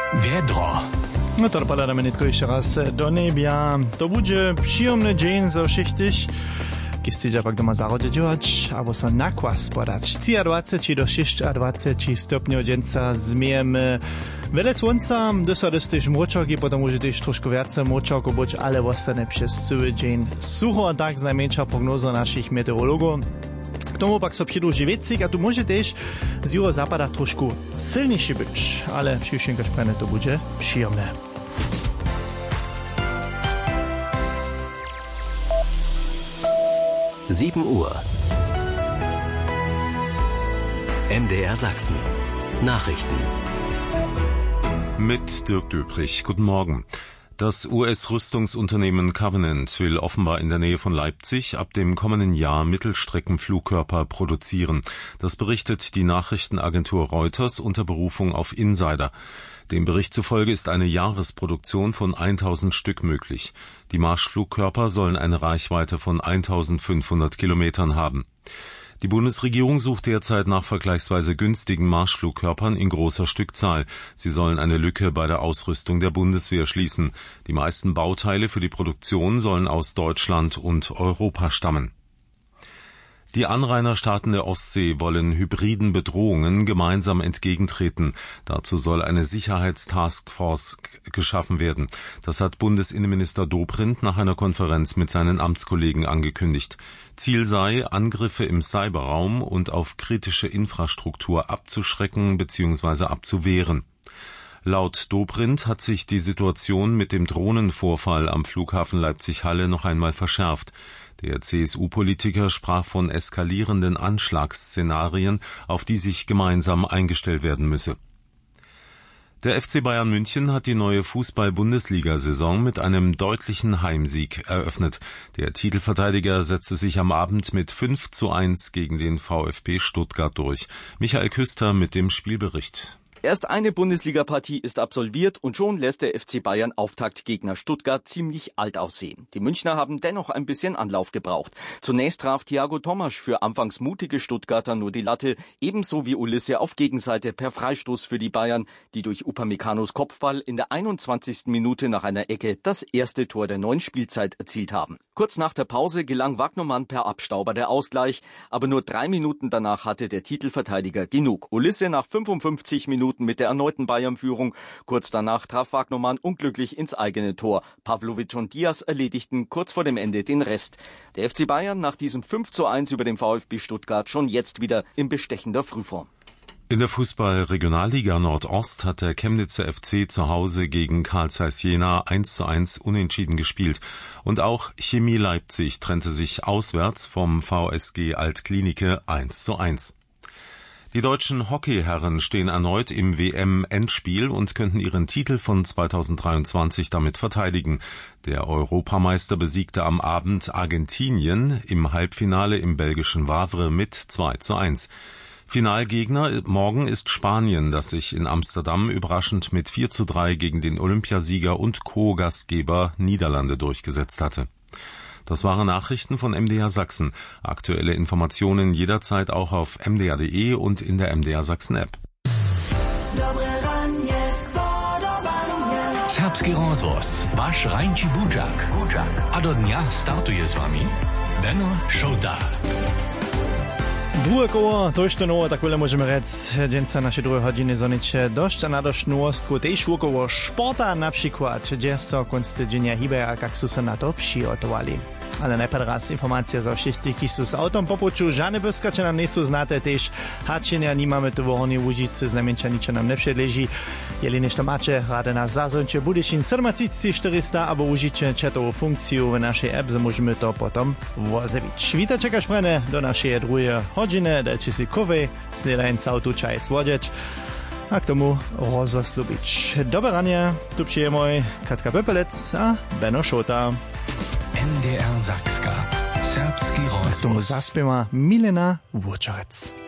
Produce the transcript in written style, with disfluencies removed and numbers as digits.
Wiedro. No to dopadamy nitko jeszcze raz do niebia. To będzie przyjemny dzień za wszystkich. Kiście pak doma zarodzie działać, albo so nakwas podać. 23 do 26 stopni dzienca zmiemy. Wiele słońca, dosyć też mroczok i potem może też troszkę więcej mroczok być, ale zostanie przez cały dzień sucho, tak jest najmniejsza prognoza naszych meteorologów. K tomu pak so přidruží věcik a tu může tež z jeho západa trošku silnější być, ale příštěnka šprene to bude příjemné. Uhr. MDR Sachsen. Nachrichten. Mit Dirk Döbrich. Guten Morgen. Das US-Rüstungsunternehmen Covenant will offenbar in der Nähe von Leipzig ab dem kommenden Jahr Mittelstreckenflugkörper produzieren. Das berichtet die Nachrichtenagentur Reuters unter Berufung auf Insider. Dem Bericht zufolge ist eine Jahresproduktion von 1000 Stück möglich. Die Marschflugkörper sollen eine Reichweite von 1500 Kilometern haben. Die Bundesregierung sucht derzeit nach vergleichsweise günstigen Marschflugkörpern in großer Stückzahl. Sie sollen eine Lücke bei der Ausrüstung der Bundeswehr schließen. Die meisten Bauteile für die Produktion sollen aus Deutschland und Europa stammen. Die Anrainerstaaten der Ostsee wollen hybriden Bedrohungen gemeinsam entgegentreten. Dazu soll eine Sicherheitstaskforce geschaffen werden. Das hat Bundesinnenminister Dobrindt nach einer Konferenz mit seinen Amtskollegen angekündigt. Ziel sei, Angriffe im Cyberraum und auf kritische Infrastruktur abzuschrecken bzw. abzuwehren. Laut Dobrindt hat sich die Situation mit dem Drohnenvorfall am Flughafen Leipzig-Halle noch einmal verschärft. Der CSU-Politiker sprach von eskalierenden Anschlagsszenarien, auf die sich gemeinsam eingestellt werden müsse. Der FC Bayern München hat die neue Fußball-Bundesliga-Saison mit einem deutlichen Heimsieg eröffnet. Der Titelverteidiger setzte sich am Abend mit 5:1 gegen den VfB Stuttgart durch. Michael Küster mit dem Spielbericht. Erst eine Bundesliga-Partie ist absolviert und schon lässt der FC Bayern Auftaktgegner Stuttgart ziemlich alt aussehen. Die Münchner haben dennoch ein bisschen Anlauf gebraucht. Zunächst traf Thiago Tomasch für anfangs mutige Stuttgarter nur die Latte, ebenso wie Ulisse auf Gegenseite per Freistoß für die Bayern, die durch Upamecano's Kopfball in der 21. Minute nach einer Ecke das erste Tor der neuen Spielzeit erzielt haben. Kurz nach der Pause gelang Wagnermann per Abstauber der Ausgleich, aber nur 3 Minuten danach hatte der Titelverteidiger genug. Ulisse nach 55 Minuten mit der erneuten Bayern-Führung. Kurz danach traf Wagnermann unglücklich ins eigene Tor. Pavlovic und Diaz erledigten kurz vor dem Ende den Rest. Der FC Bayern nach diesem 5:1 über den VfB Stuttgart schon jetzt wieder in bestechender Frühform. In der Fußball-Regionalliga Nordost hat der Chemnitzer FC zu Hause gegen Carl Zeiss Jena 1:1 unentschieden gespielt. Und auch Chemie Leipzig trennte sich auswärts vom VSG Altklinike 1:1. Die deutschen Hockeyherren stehen erneut im WM-Endspiel und könnten ihren Titel von 2023 damit verteidigen. Der Europameister besiegte am Abend Argentinien im Halbfinale im belgischen Wavre mit 2:1. Finalgegner morgen ist Spanien, das sich in Amsterdam überraschend mit 4:3 gegen den Olympiasieger und Co-Gastgeber Niederlande durchgesetzt hatte. Das waren Nachrichten von MDR Sachsen. Aktuelle Informationen jederzeit auch auf mdr.de und in der MDR Sachsen App. Serbski rozhlas, váš Rajnči Budžak. A do dňa startuje s vami Benno Šolta. Drugie koło, to jeszcze nowo, tak możemy rzec, dzięca nasze drugie godziny zonicze dość, a na dość nowostku też wokoło sporta na przykład, gdzie so konc tydzienia hýbe a jak su se na to przygotowali. Ale najpierw raz informacja za wszystkich, którzy są z autom po poczu, żadne wyskacze nam nie są znate, też haczenia nie mamy tu w Hornej Łužicy, znamienča nič nam nie przedleży. Jeli nešto macie, rade nas zazonče, budešin 400, albo užicie czatovú funkciju w naszej app, że możemy to potom wozewić. Witaj, czekasz prene do naszej drugiej godziny, dajcie si kowy, snedajnica autu čaj słodzieć, a k tomu rozhlas lubić. Dobre ranie, tu przyje mój Katka Pepelec a Benno Šolta. MDR Sakska. Serbski rozhlas. Tomu zaspěva Milena Vurčarec.